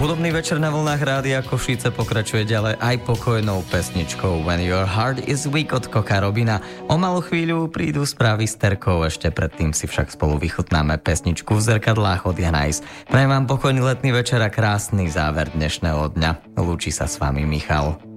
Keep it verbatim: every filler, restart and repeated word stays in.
Hudobný večer na vlnách Rádia Košice pokračuje ďalej aj pokojnou pesničkou When Your Heart is Weak od Koka Robina. O malú chvíľu prídu správy s Terkou, ešte predtým si však spolu vychutnáme pesničku v zrkadlách od Janajs. Prajem vám pokojný letný večer a krásny záver dnešného dňa. Lúči sa s vami Michal.